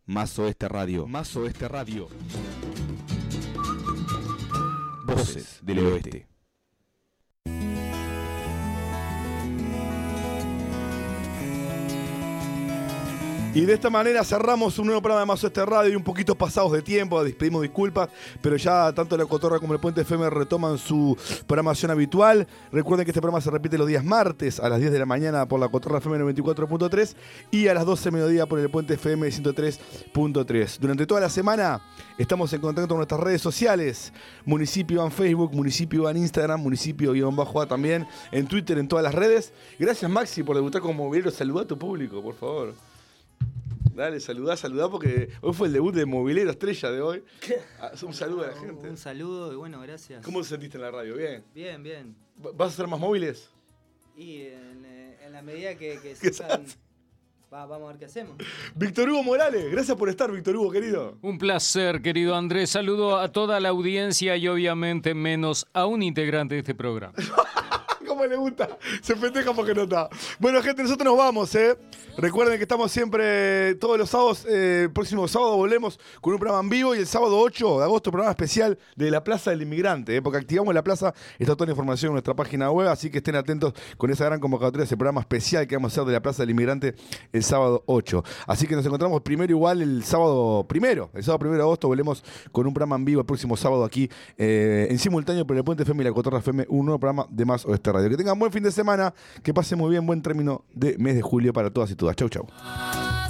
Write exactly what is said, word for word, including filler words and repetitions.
Más Oeste Radio. Más Oeste Radio. Voces del Oeste. Y de esta manera cerramos un nuevo programa de Más Oeste Radio y un poquito pasados de tiempo, pedimos disculpas, pero ya tanto La Cotorra como el Puente F M retoman su programación habitual. Recuerden que este programa se repite los días martes a las diez de la mañana por La Cotorra F M noventa y cuatro punto tres y a las doce de mediodía por el Puente F M ciento tres punto tres. Durante toda la semana estamos en contacto con nuestras redes sociales, Municipio en Facebook, Municipio en Instagram, Municipio-A también, en Twitter, en todas las redes. Gracias Maxi por debutar como movilero. Saludá a tu público, por favor. Dale, saludá, saludá, porque hoy fue el debut de Movilero Estrella de hoy. Ah, un saludo a la gente. Un saludo y bueno, gracias. ¿Cómo te sentiste en la radio? ¿Bien? Bien, bien. ¿Vas a hacer más móviles? Y en, en la medida que, que se están... Va, vamos a ver qué hacemos. Víctor Hugo Morales, gracias por estar, Víctor Hugo, querido. Un placer, querido Andrés. Saludo a toda la audiencia y obviamente menos a un integrante de este programa. ¿Cómo le gusta? Se festeja porque no está. Bueno, gente, nosotros nos vamos, ¿eh? Recuerden que estamos siempre, todos los sábados, eh, el próximo sábado volvemos con un programa en vivo y el sábado ocho de agosto, programa especial de la Plaza del Inmigrante, ¿eh? Porque activamos la plaza, está toda la información en nuestra página web, así que estén atentos con esa gran convocatoria, ese programa especial que vamos a hacer de la Plaza del Inmigrante el sábado ocho. Así que nos encontramos primero igual el sábado primero, el sábado primero de agosto volvemos con un programa en vivo el próximo sábado aquí, eh, en simultáneo por el Puente F M y la Cotorra F M, un nuevo programa de Más Oeste Radio. Que tengan buen fin de semana, que pasen muy bien, buen término de mes de julio para todas y todas. Chau, chau.